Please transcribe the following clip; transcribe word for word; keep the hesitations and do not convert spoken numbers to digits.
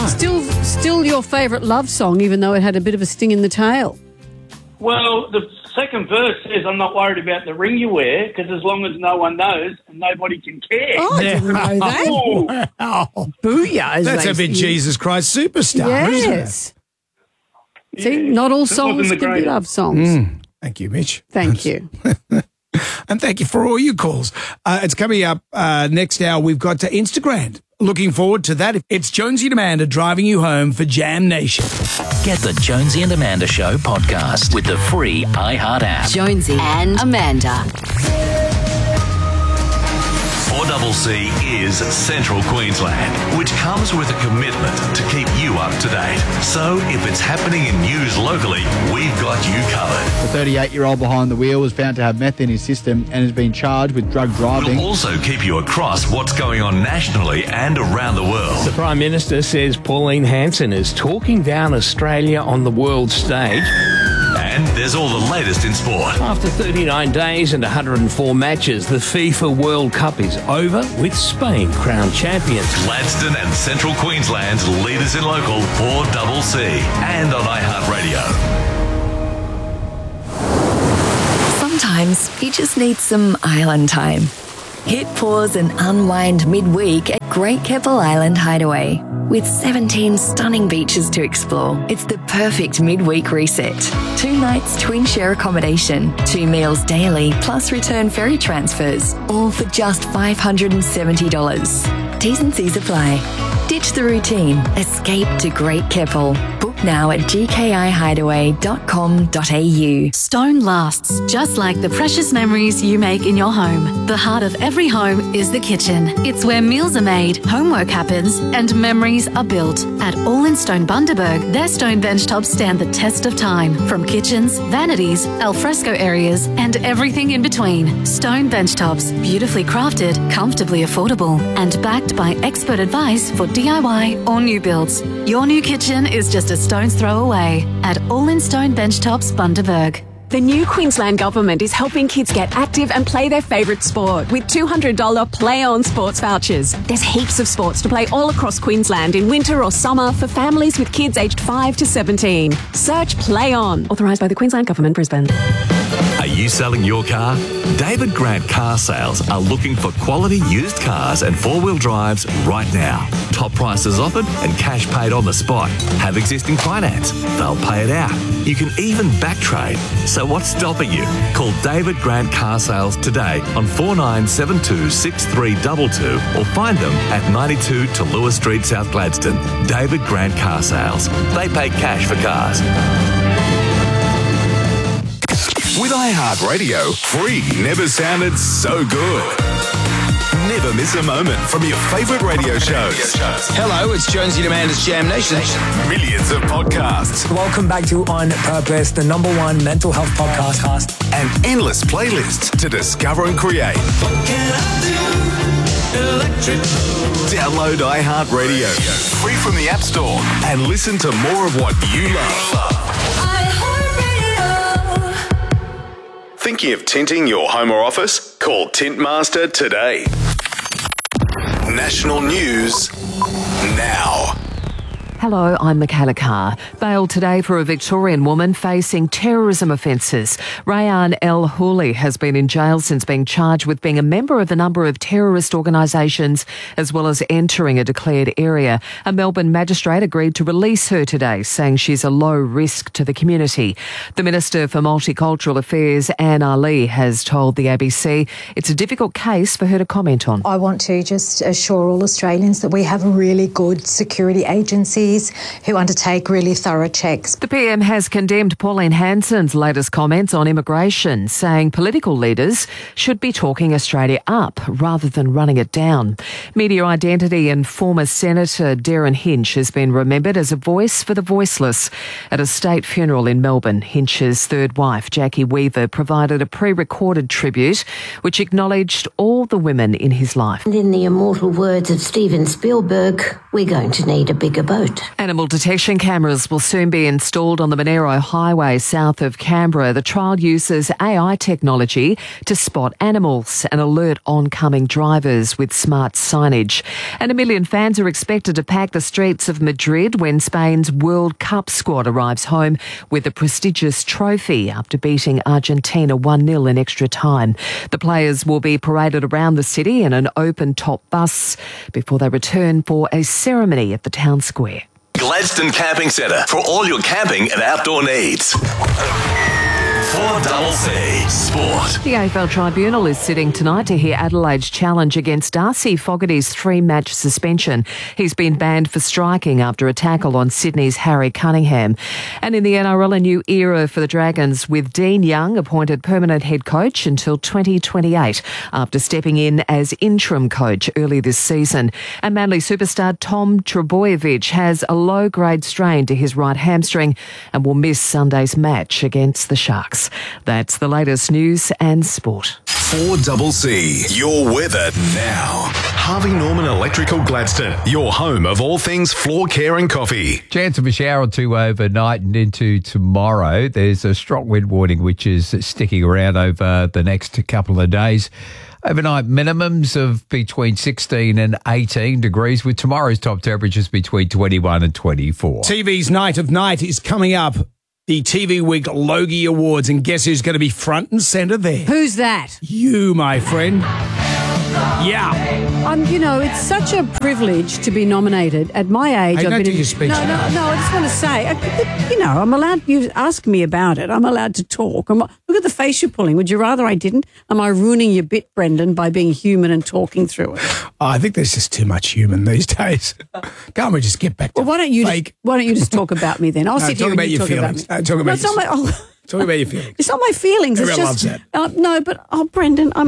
Still, still your favourite love song, even though it had a bit of a sting in the tail. Well, the second verse says, I'm not worried about the ring you wear, because as long as no one knows and nobody can care. Oh, I didn't know that. Wow. Booyah. as That's they a bit say. Jesus Christ superstar, isn't it? Yes. See, not all It wasn't songs the can be greatest. love songs. Mm. Thank you, Mitch. Thank you. And thank you for all your calls. Uh, it's coming up uh, next hour. We've got to Instagram. Looking forward to that. It's Jonesy and Amanda driving you home for Jam Nation. Get the Jonesy and Amanda Show podcast with the free iHeart app. Jonesy and Amanda. four C C is Central Queensland, which comes with a commitment to keep you up to date. So if it's happening in news locally, we've got you covered. The thirty-eight-year-old behind the wheel was found to have meth in his system and has been charged with drug driving. We'll also keep you across what's going on nationally and around the world. The Prime Minister says Pauline Hanson is talking down Australia on the world stage. And there's all the latest in sport. After thirty-nine days and one hundred four matches, the FIFA World Cup is over with Spain crowned champions. Gladstone and Central Queensland's leaders in local four C C and on iHeartRadio. Sometimes you just need some island time. Hit pause and unwind midweek at Great Keppel Island Hideaway. With seventeen stunning beaches to explore, it's the perfect midweek reset. Two nights twin share accommodation, two meals daily, plus return ferry transfers, all for just five hundred seventy dollars. T's and C's apply. Ditch the routine. Escape to Great Keppel. Book now at g k i hideaway dot com dot a u. Stone lasts, just like the precious memories you make in your home. The heart of every home is the kitchen. It's where meals are made, homework happens, and memories are built. At All in Stone Bundaberg, their stone benchtops stand the test of time. From kitchens, vanities, alfresco areas, and everything in between. Stone benchtops, beautifully crafted, comfortably affordable, and backed by expert advice for D I Y or new builds. Your new kitchen is just a stone's throw away at All in Stone Benchtops Bundaberg. The new Queensland Government is helping kids get active and play their favourite sport with two hundred dollars Play On sports vouchers. There's heaps of sports to play all across Queensland in winter or summer for families with kids aged five to seventeen. Search Play On. Authorised by the Queensland Government, Brisbane. Are you selling your car? David Grant Car Sales are looking for quality used cars and four-wheel drives right now. Top prices offered and cash paid on the spot. Have existing finance. They'll pay it out. You can even back trade. So what's stopping you? Call David Grant Car Sales today on four nine seven two, six three two two or find them at ninety-two to Lewis Street, South Gladstone. David Grant Car Sales. They pay cash for cars. With iHeartRadio, free never sounded so good. Never miss a moment from your favourite radio shows. Hello, it's Jonesy and Amanda's Jam Nation. Millions of podcasts. Welcome back to On Purpose, the number one mental health podcast. And endless playlists to discover and create. Download iHeartRadio, free from the App Store, and listen to more of what you love. Thinking of tinting your home or office? Call Tintmaster today. National news now. Hello, I'm Michaela Carr. Bailed today for a Victorian woman facing terrorism offences. Rayan El Houli has been in jail since being charged with being a member of a number of terrorist organisations as well as entering a declared area. A Melbourne magistrate agreed to release her today, saying she's a low risk to the community. The Minister for Multicultural Affairs, Anne Ali, has told the A B C it's a difficult case for her to comment on. I want to just assure all Australians that we have really good security agencies who undertake really thorough checks. The P M has condemned Pauline Hanson's latest comments on immigration, saying political leaders should be talking Australia up rather than running it down. Media identity and former Senator Darren Hinch has been remembered as a voice for the voiceless. At a state funeral in Melbourne, Hinch's third wife, Jackie Weaver, provided a pre-recorded tribute which acknowledged all the women in his life. And in the immortal words of Steven Spielberg, we we're going to need a bigger boat. Animal detection cameras will soon be installed on the Monero Highway south of Canberra. The trial uses A I technology to spot animals and alert oncoming drivers with smart signage. And a million fans are expected to pack the streets of Madrid when Spain's World Cup squad arrives home with a prestigious trophy after beating Argentina one nil in extra time. The players will be paraded around the city in an open-top bus before they return for a ceremony at the town square. Gladstone Camping Centre for all your camping and outdoor needs. four C C Sport. The A F L Tribunal is sitting tonight to hear Adelaide's challenge against Darcy Fogarty's three-match suspension. He's been banned for striking after a tackle on Sydney's Harry Cunningham. And in the N R L, a new era for the Dragons, with Dean Young appointed permanent head coach until twenty twenty-eight after stepping in as interim coach early this season. And Manly superstar Tom Trbojevic has a low-grade strain to his right hamstring and will miss Sunday's match against the Sharks. That's the latest news and sport. four C C, your weather now. Harvey Norman Electrical Gladstone, your home of all things floor care and coffee. Chance of a shower or two overnight and into tomorrow. There's a strong wind warning which is sticking around over the next couple of days. Overnight minimums of between sixteen and eighteen degrees, with tomorrow's top temperatures between twenty-one and twenty-four. T V's Night of Night is coming up. The T V Week Logie Awards, and guess who's going to be front and centre there? Who's that? You, my friend. Yeah. Um, you know, it's such a privilege to be nominated. At my age, Hey, I've don't been do in- your speech No, no, now. no. I just want to say, I, you know, I'm allowed. You ask me about it. I'm allowed to talk. I'm, look at the face you're pulling. Would you rather I didn't? Am I ruining your bit, Brendan, by being human and talking through it? Oh, I think there's just too much human these days. Can't we just get back to Well, why don't you? fake? Just, why don't you just talk about me then? I'll No, sit talk here about and you your talk feelings. about me. No, talk about no, it's not yourself. my. Oh, Talk about your feelings. it's not my feelings. Everyone it's just loves that. Uh, no, but oh, Brendan, I'm.